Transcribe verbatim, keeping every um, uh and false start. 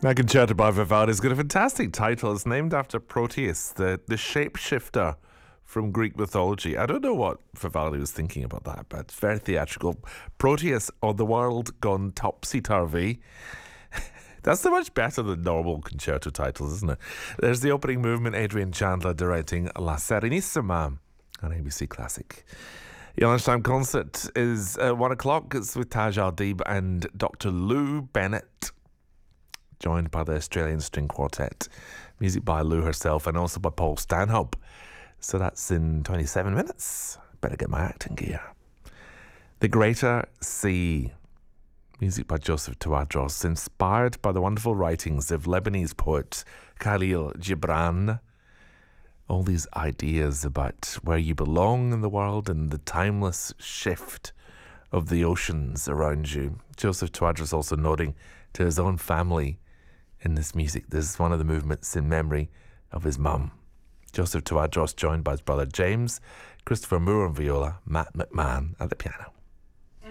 That concerto by Vivaldi's got a fantastic title. It's named after Proteus, the, the shapeshifter from Greek mythology. I don't know what Vivaldi was thinking about that, but it's very theatrical. Proteus, or the world gone topsy-turvy. That's so much better than normal concerto titles, isn't it? There's the opening movement, Adrian Chandler directing La Serenissima on A B C Classic. Your lunchtime concert is at one o'clock. It's with Taj Al-Deeb and Doctor Lou Bennett, joined by the Australian String Quartet. Music by Lou herself and also by Paul Stanhope. So that's in twenty-seven minutes. Better get my acting gear. The Greater Sea. Music by Joseph Tawadros, inspired by the wonderful writings of Lebanese poet Khalil Gibran. All these ideas about where you belong in the world and the timeless shift of the oceans around you. Joseph Tawadros also nodding to his own family in this music. This is one of the movements in memory of his mum. Joseph Tawadros joined by his brother James, Christopher Moore on viola, Matt McMahon at the piano.